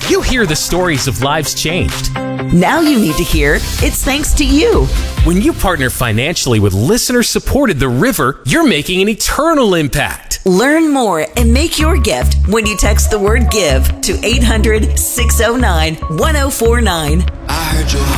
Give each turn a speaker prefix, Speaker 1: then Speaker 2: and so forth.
Speaker 1: You hear the stories of lives changed.
Speaker 2: Now you need to hear it's thanks to you.
Speaker 1: When you partner financially with listener-supported The River, you're making an eternal impact.
Speaker 2: Learn more and make your gift when you text the word GIVE to 800-609-1049.
Speaker 3: I heard your